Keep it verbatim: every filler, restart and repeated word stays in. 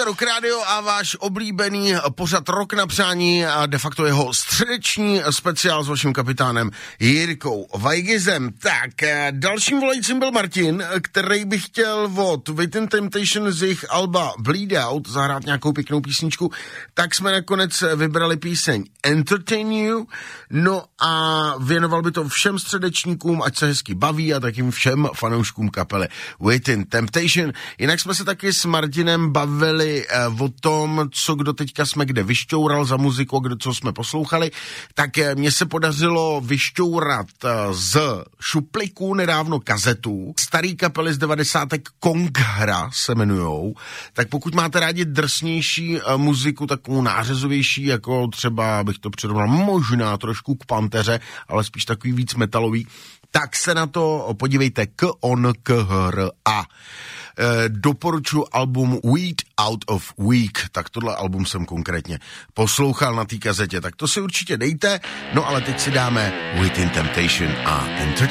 Posloucháte Rock Radio a váš oblíbený pořad Rock na přání a de facto jeho středeční speciál s vaším kapitánem Jirkou Vajgizem. Tak, dalším volajícím byl Martin, který by chtěl od Within Temptation z jejich alba Bleed Out zahrát nějakou pěknou písničku, tak jsme nakonec vybrali píseň Entertain You, no a věnoval by to všem středečníkům, ať se hezky baví, a takým všem fanouškům kapely Within Temptation. Jinak jsme se taky s Martinem bavili eh, o tom, co kdo teďka jsme kde vyšťoural za muziku, kdo co jsme poslouchali, tak eh, mně se podařilo vyšťourat eh, z šuplíku nedávno kazetu. Starý kapely z devadesátek Konghra se jmenujou, tak pokud máte rádi drsnější eh, muziku, takovou nářezovější, jako třeba bych to přirovnal možná trošku k Panteře, ale spíš takový víc metalový, tak se na to podívejte K O N K H R A. E, doporučuji album Weed Out of Week, tak tohle album jsem konkrétně poslouchal na té kazetě, tak to si určitě dejte, no ale teď si dáme Within Temptation a Entertain.